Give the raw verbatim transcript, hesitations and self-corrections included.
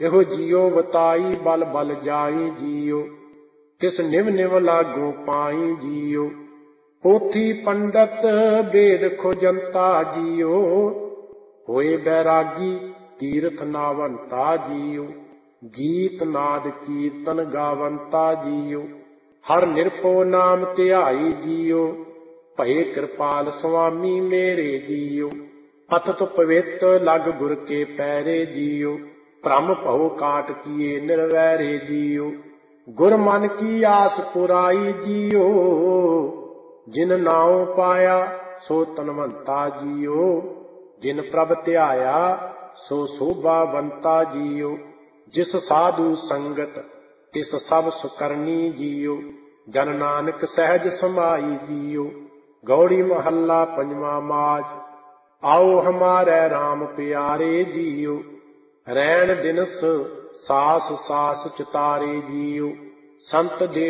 ਇਹੋ ਜੀਓ ਵਤਾਈ ਬਲ ਬਲ ਜਾਈ ਜੀਓ, ਤਿਸ ਨਿਵ ਨਿਵ ਲਾਗੂ ਪਾਈ ਜੀਓ। ਪੋਥੀ ਪੰਡਤ ਵੇਦ ਖੋਜੰਤਾ ਜੀਓ, ਹੋਏ ਬੈਰਾਗੀ ਤੀਰਥ ਨਾਵੰਤਾ ਜੀਓ। ਗੀਤ ਨਾਦ ਕੀਰਤਨ ਗਾਵੰਤਾ ਜੀਓ, ਹਰ ਨਿਰਭਉ ਨਾਮ ਧਿਆਈ ਜੀਓ। ਭਏ ਕਿਰਪਾਲ ਸੁਆਮੀ ਮੇਰੇ ਜੀਓ, ਅਤਿ ਪਵਿੱਤ ਲਗ ਗੁਰ ਕੇ ਪੈਰੇ ਜੀਓ। ਭ੍ਰਮ ਭਉ ਕਾਟ ਕੀਏ ਨਿਰਵੈਰੇ ਜੀਓ, ਗੁਰ ਮਨ ਕੀ ਆਸ ਪੁਰਾਈ ਜੀਓ। ਜਿਨ ਨਾਉ ਪਾਇਆ ਸੋ ਤਨਵੰਤਾ ਜੀਓ, ਜਿਨ ਪ੍ਰਭ ਧਿਆਇਆ ਸੋ ਸੋਭਾਵੰਤਾ ਜੀਓ। ਜਿਸ ਸਾਧੂ ਸੰਗਤ ਤਿਸ ਸਭ ਸੁਕਰਨੀ ਜੀਓ, ਜਨ ਨਾਨਕ ਸਹਿਜ ਸਮਾਈ ਜੀਓ। ਗੌੜੀ ਮਹੱਲਾ ਪੰਜਵਾ ਮਾਝ। ਆਓ ਹਮਾਰੇ RAM ਪਿਆਰੇ ਜੀਓ, ਰੈਣ ਦਿਨਸ ਸਾਸ ਸਾਸ ਚਿਤਾਰੇ ਜੀਓ। ਸੰਤ ਦੇ